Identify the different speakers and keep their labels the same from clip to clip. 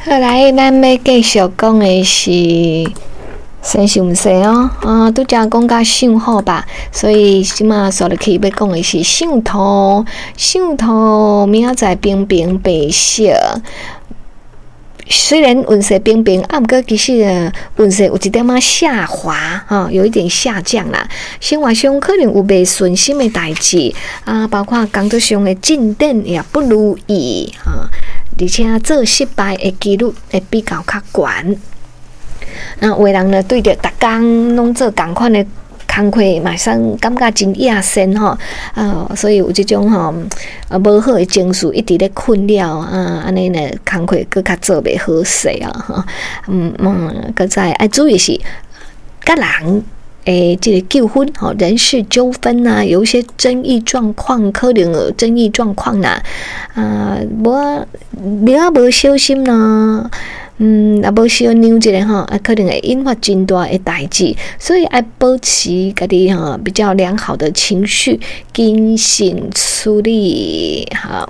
Speaker 1: 好来，咱要继续讲的是生想说哦，拄则讲甲想好吧，所以即马所去要讲的是想图，明仔载平平白色。虽然运势平平，毋过其实运势有一点仔下滑有一点下降啦。生活上可能有袂顺心的代志包括工作上的进展也不如意而且做失败的几率会比较较悬。那有的人呢，对着逐工拢做同款的工课，马上感觉真厌身所以有这种无好的情绪一直咧困扰安尼呢，工课搁较做袂好势搁再爱注意是，甲人这个纠纷人事纠纷有一些争议状况，可能有争议状况你要无小心啦。无小扭一下可能会引发真大的代志，所以要保持家己比较良好的情绪，谨慎处理好。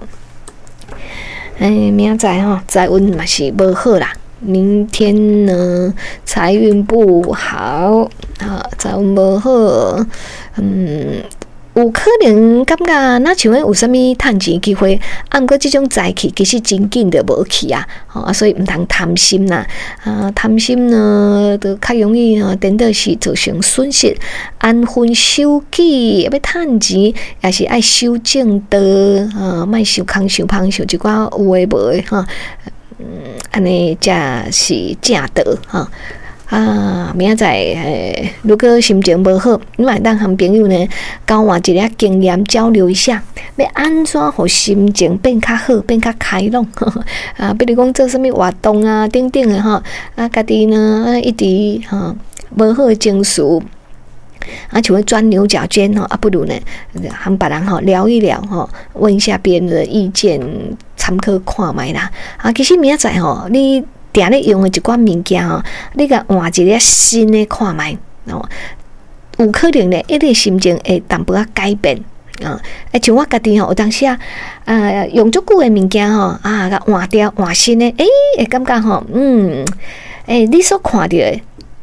Speaker 1: 明仔载财运嘛是无好啦，明天呢财运不好财运无好，有可能感觉那像有啥物趁钱机会，毋过这种财气其实真紧就无去所以毋通贪心啦贪心呢，就较容易颠倒是造成损失。安分守己，要趁钱也是爱守正道莫受空受芳受一寡有诶无诶安尼才是正道明仔载如果心情无好，你嘛当和朋友呢交换一下经验，交流一下，要安怎互心情变较好，变较开朗比如讲做什么活动等等的家己呢一直无好的情绪像要钻牛角尖不如呢和别人聊一聊问一下别人的意见，参考看卖啦其实明仔载你定咧用的一款物件你甲换一个新的看卖有可能咧一个心情会淡薄仔改变像我家己有当时用足久的物件甲换掉换新的会感觉你所看到的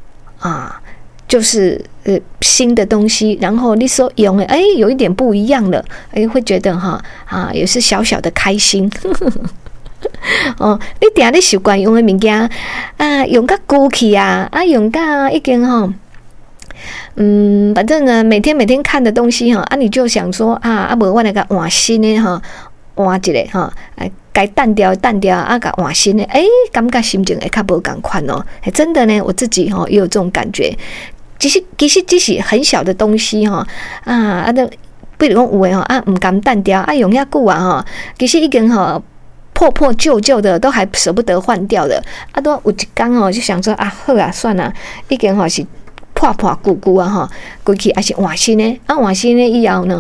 Speaker 1: 就是新的东西，然后你所用的有一点不一样了会觉得也是小小的开心你定咧习惯用的物件用到久去用到已经反正呢每天看的东西你就想说无我来甲换新的换一个该淡掉甲换新的感觉心情会较无同款真的呢，我自己也有这种感觉。其实这是很小的东西比如讲有的毋甘淡掉用遐久其实已经破旧的都还舍不得换掉的都有一天就想说好算了，已经是破旧规气还是换新的换新的以后呢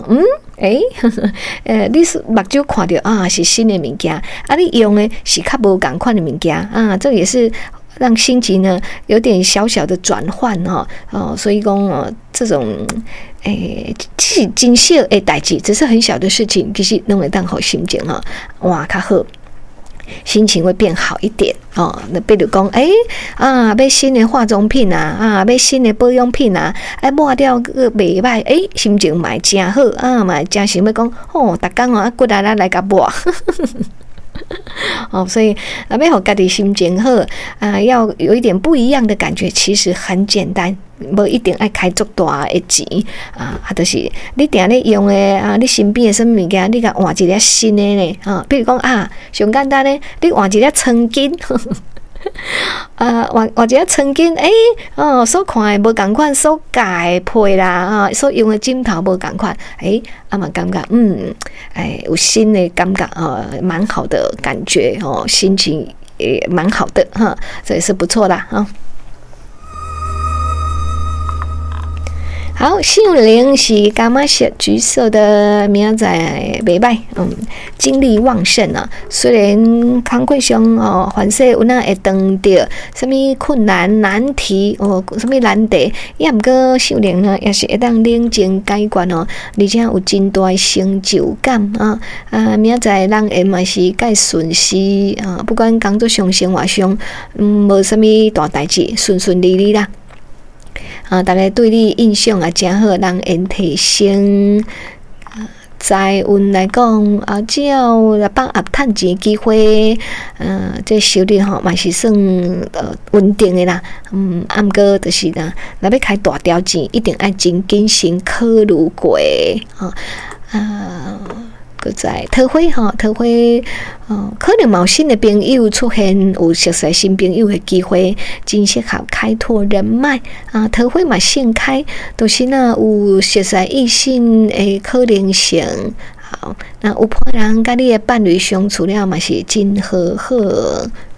Speaker 1: 你是目睭看到是新的物件你用的是较无同款的物件这也是让心情呢有点小小的转换所以讲这种其实真小的代志，只是很小的事情，其实拢会当互心情换较好，心情会变好一点那比如讲买新的化妆品买新的保养品抹掉个袂歹心情嘛真好嘛真想要讲逐工骨力来甲抹所以要互家己心情好要有一点不一样的感觉，其实很简单，无一定爱开足大的钱就是你定咧用的你身边的什么物件，你甲换一个新的呢比如讲上简单的，你换一个床巾换一个床巾所看的无同款，所盖的被啦所用的枕头无同款嘛感觉有新的感觉蛮好的感觉心情也蛮好的这也是不错啦好，姓林是柑仔色橘色的，明仔袂歹，精力旺盛啊。虽然工课上凡事有哪会碰到什么困难难题什么难题，也毋过姓林呢，也是会当冷静解决而且有真大的成就感明仔人会嘛是介顺时不管工作上生活上，无什么大代志，顺顺利利啦。大家对你印象也真好，人缘提升。财运来讲，只要放压趁钱机会，这收入嘛是算稳定的啦。毋过就是啦，若要开大条钱，一定爱真谨慎考虑过搁在桃花可能有新的朋友出现，有熟悉新朋友的机会，真适合开拓人脉桃花嘛盛开，就是有熟悉异性的可能性。好，那有伴人甲你的伴侣相处了嘛是真好。